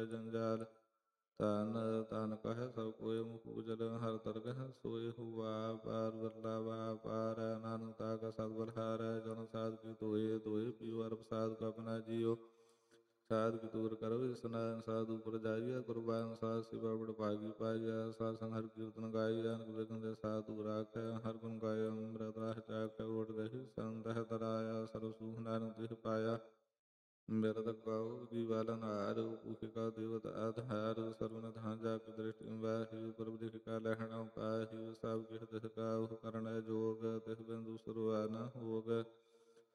ਜੰਜਾਲ। ਧਨ ਧਨ ਕਹੈ ਸਭ ਕੋਇ ਮੁਖ ਉਜਲ, ਹਰਿ ਦਰਗਹਿ ਸੋਇ ਹੁਆ ਪਾਰ। ਵਰਲਾ ਵਾ ਪਾਰ ਨਾਨਕ ਤਾ ਕਾ ਸਤਿ ਬਲਿਹਾਰੈ, ਜਨ ਸਾਧ ਕੀ ਧੋਏ ਧੋਏ ਪੀਓ ਹਰਿ ਪ੍ਰਸਾਦਿ ਕਾ ਆਪਣਾ ਜੀਓ। ਸਾਧ ਕੀ ਦੂਰ ਕਰੋ ਇਸਨਾਨ, ਸਾਧੂ ਪੁਰ ਜਾਈਐ ਕੁਰਬਾਨ। ਸਾਧ ਸੇਵਾ ਬੜ ਭਾਗੀ ਪਾਈਐ, ਸਾਧ ਸੰਗ ਹਰਿ ਕੀਰਤਨ ਗਾਈਐ। ਅਨਕ ਬਿਘਨ ਦੇ ਸਾਧੂ ਰਾਖੈ, ਹਰਿ ਗੁਣ ਗਾਇਆ ਅੰਮ੍ਰਿਤ ਰਸ ਚਾਖੈ। ਓਟ ਗਹਿ ਸੰਤਹਿ ਤਰਾਇਆ, ਸਰਬ ਸੁਖ ਨਾਨਕ ਤਿਹ ਪਾਇਆ। ਬਿਰਧ ਕਉ ਜੀਵਾਲਨ ਹਾਰ, ਭੂਖਿ ਕਉ ਦੇਵਤ ਆਧਾਰ। ਸਰਵਨ ਧਾਨ ਜਾ ਕੇ ਦ੍ਰਿਸ਼ਟਿ ਬਾਹਿ, ਪ੍ਰਭ ਦਿਖ ਕਾ ਲਹਣਾ ਪਾਹਿ। ਸਭ ਕਿਛ ਤਿਸ ਕਾ ਉਹ ਕਰਣ